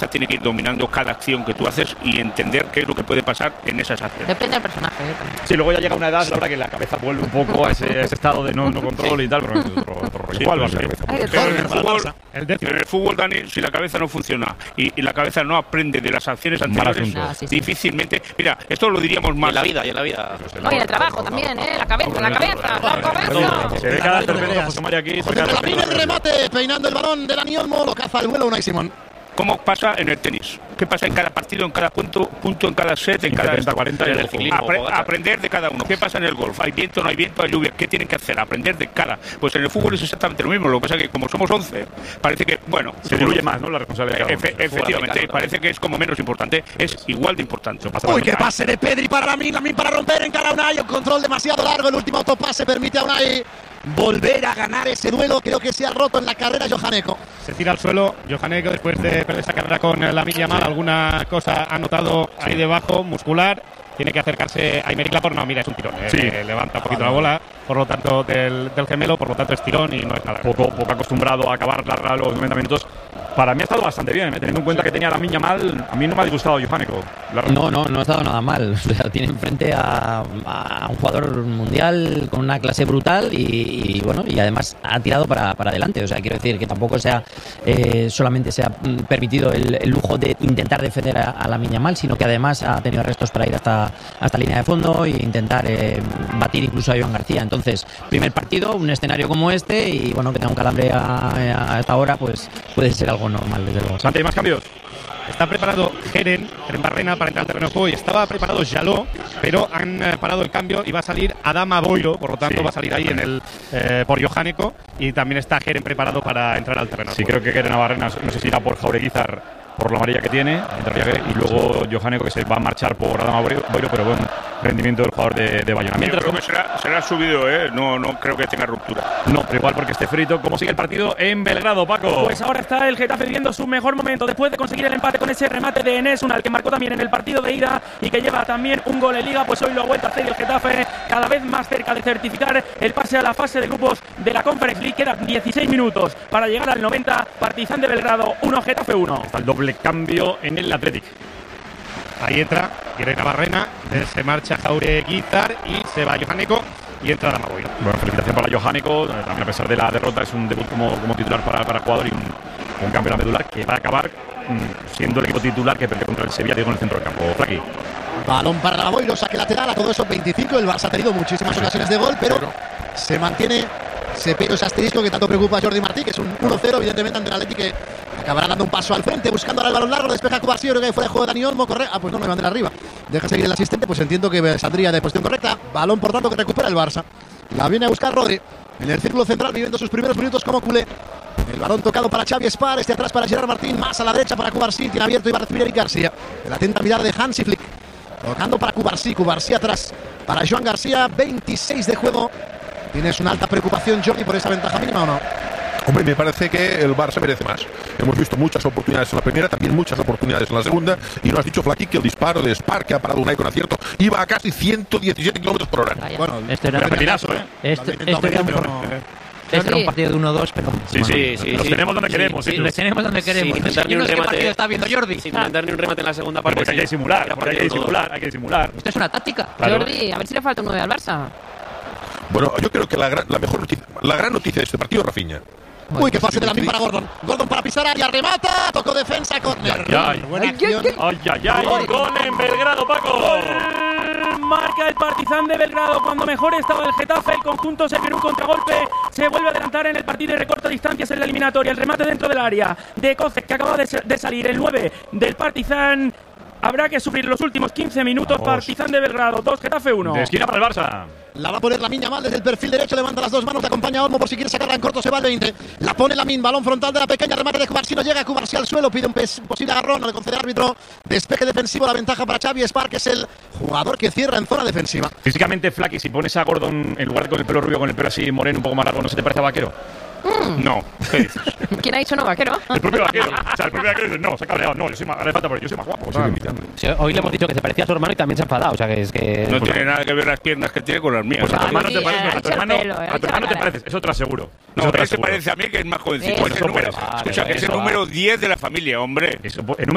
tiene que ir dominando cada acción que tú haces y entender qué es lo que puede pasar en esas acciones. Depende del personaje. Sí, luego ya llega una edad, Laura, que la cabeza vuelve un poco a ese estado de no control y tal, pero Sí, igual va a sí. ser. Pero en el fútbol, Dani, si la cabeza no funciona y la cabeza no aprende de las acciones anteriores, difícilmente. Mira, esto lo diríamos más. Y en la vida. No, y en el trabajo también, la cabeza. Se ve cada tercero José María aquí. El remate, peinando el balón de Dani Olmo, lo caza al vuelo Unai Simón. ¿Cómo pasa en el tenis? ¿Qué pasa en cada partido, en cada punto en cada set, en cada 40 en el ciclismo? Aprender de cada uno. ¿Qué pasa en el golf? ¿Hay viento, no hay viento, hay lluvia? ¿Qué tienen que hacer? Aprender de cada. Pues en el fútbol es exactamente lo mismo. Lo que pasa es que como somos 11, parece que, bueno, se diluye más, ¿no? La responsabilidad. Efectivamente, parece que es como menos importante. Es igual de importante. Uy, qué pase de Pedri para Lamin para romper en cara a Unai. Un control demasiado largo. El último autopase permite a Unai volver a ganar ese duelo. Creo que se ha roto en la carrera Johaneko. Se tira al suelo Johaneko después de perder esa carrera con Lamine Yamal. Alguna cosa ha notado ahí debajo, muscular. Tiene que acercarse a Aymeric Laporte. No, mira, es un tirón. Levanta un poquito la bola, por lo tanto, del gemelo, por lo tanto es tirón y no es nada. Poco acostumbrado a acabar los 90 minutos. Para mí ha estado bastante bien, teniendo en cuenta que tenía Lamine Yamal. A mí no me ha disgustado Johaneko. No ha estado nada mal. O sea, tiene enfrente a un jugador mundial con una clase brutal y bueno, y además ha tirado para adelante. O sea, quiero decir que tampoco solamente se ha permitido el lujo de intentar defender a Lamine Yamal, sino que además ha tenido restos para ir hasta línea de fondo e intentar batir incluso a Joan García. Entonces, primer partido, un escenario como este, y bueno, que tenga un calambre a esta hora, pues puede ser algo normal, desde luego. Santi, ¿hay más cambios? Está preparado Jeren Barrena para entrar al terreno de juego y estaba preparado Jaló, pero han parado el cambio y va a salir Adama Boiro, por lo tanto va a salir ahí por Johaneko, y también está Jeren preparado para entrar al terreno. Sí, creo que Jeren Barrena no sé si irá por Jaureguizar por la amarilla que tiene, y luego Johaneko, que se va a marchar por Adama Boiro, pero buen rendimiento del jugador de Bayona. Mientras creo que será subido, no creo que tenga ruptura. No, pero igual porque esté frito. ¿Cómo sigue el partido en Belgrado, Paco? Pues ahora está el Getafe viviendo su mejor momento después de conseguir el empate con ese remate de Enes Unal, que marcó también en el partido de ida y que lleva también un gol en Liga. Pues hoy lo ha vuelto a hacer el Getafe, cada vez más cerca de certificar el pase a la fase de grupos de la Conference League. Quedan 16 minutos para llegar al 90. Partizan de Belgrado 1, Getafe 1. Está el doble cambio en el Athletic. Ahí entra Irene Barrena, se marcha Jaureguizar y se va Johaneko y entra Adama Boiro. Bueno, felicitación para Johaneko, también a pesar de la derrota es un debut como titular para jugador y un campeón medular que va a acabar siendo el equipo titular que perdió contra el Sevilla, digo, en el centro del campo. Flaqui. Balón para Adama Boiro, saque lateral, a todo eso 25. El Barça ha tenido muchísimas ocasiones de gol, pero se mantiene ese asterisco que tanto preocupa a Jordi Martí, que es un 1-0 evidentemente ante el Atleti, que acabará dando un paso al frente, buscando ahora el balón largo, despeja Cubarsí, creo que fuera de juego de Dani Olmo, corre, pues no me mandé arriba, deja seguir el asistente, pues entiendo que saldría de posición correcta, balón por tanto que recupera el Barça, la viene a buscar Rodri, en el círculo central viviendo sus primeros minutos como culé, el balón tocado para Xavi Espar, atrás para Gerard Martín, más a la derecha para Cubarsí, tiene abierto y va a recibir Eric García, el atenta mirar de Hansi Flick, tocando para Cubarsí atrás para Joan García, 26 de juego. ¿Tienes una alta preocupación, Jordi, por esa ventaja mínima o no? Hombre, me parece que el Barça merece más. Hemos visto muchas oportunidades en la primera, también muchas oportunidades en la segunda, y no has dicho, Flaqui, que el disparo de Spar, que ha parado Unai con acierto, iba a casi 117 kilómetros por hora. Bueno, esto era repetinazo, Esto era un partido de 1-2, pero... Sí. Los tenemos donde queremos. Los tenemos donde queremos. Sin intentar ni un ¿Qué remate. partido está viendo Jordi? Sin intentar ni un remate en la segunda parte. Pues hay que disimular, hay que disimular. Esto es una táctica. Claro. Jordi, a ver si le falta un 9 al Barça. Bueno, yo creo que la gran noticia de este partido es Rafinha. Uy, que pase de la misma para Gordon. Gordon para pisar área, remata, tocó defensa, córner. Buena acción. Gol en Belgrado, Paco. Marca el Partizan de Belgrado cuando mejor estaba el Getafe. El conjunto se viene un contragolpe, se vuelve a adelantar en el partido y recorta distancias en la eliminatoria. El remate dentro del área de Kovacic, que acaba de salir, el 9 del Partizan. Habrá que sufrir los últimos 15 minutos. Partizan de Belgrado 2, Getafe 1. De esquina para el Barça. La va a poner Lamine Yamal desde el perfil derecho, levanta las dos manos, le acompaña a Olmo por si quiere sacarla en corto, se va al 20. La pone Lamine, balón frontal de la pequeña, remate de Cubarsí, no llega Cubarsí al suelo, pide un posible agarrón, no le concede el árbitro. Despeje defensivo, la ventaja para Xavi Espar, que es el jugador que cierra en zona defensiva. Físicamente, Flaqui, si pones a Gordon en lugar de con el pelo rubio, con el pelo así moreno, un poco más largo, ¿no se te parece a Vaquero? No. ¿Qué dices? ¿Quién ha dicho no, Vaquero? El propio Vaquero. O sea, el propio Vaquero dice, no, se ha cabreado. No, yo soy más, le falta porque yo soy más guapo. Sí, hoy le hemos dicho que se parecía a su hermano y también se ha enfadado. O sea, que es que... No tiene nada que ver las piernas que tiene con las mías. Pues a tu hermano sí, te parece, a tu hermano te cara. pareces, eso te lo aseguro. No, Eso te lo él se aseguro. parece a mí, que es más jovencito. Eso Es el número, vale, escucha, que es el eso número 10 de la familia, hombre. El número